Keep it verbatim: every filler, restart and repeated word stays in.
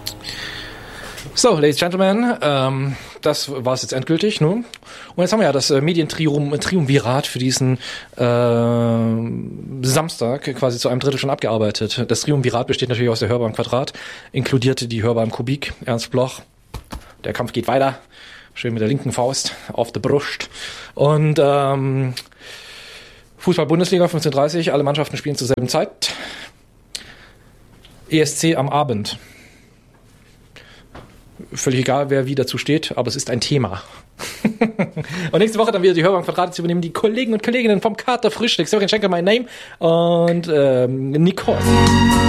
So, Ladies and Gentlemen, ähm, das war es jetzt endgültig, ne? Und jetzt haben wir ja das äh, Medientriumvirat für diesen äh, Samstag quasi zu einem Drittel schon abgearbeitet. Das Triumvirat besteht natürlich aus der Hörbar im Quadrat, inkludierte die Hörbar im Kubik, Ernst Bloch. Der Kampf geht weiter, schön mit der linken Faust auf der Brust. Und ähm, Fußball-Bundesliga fünfzehn Uhr dreißig, alle Mannschaften spielen zur selben Zeit. E S C am Abend. Völlig egal, wer wie dazu steht, aber es ist ein Thema. Und nächste Woche dann wieder die Hörbar im Quadrat zu übernehmen, die Kollegen und Kolleginnen vom Kater Frühstück. Severin Schenker, mein Name, und ähm, Nicole.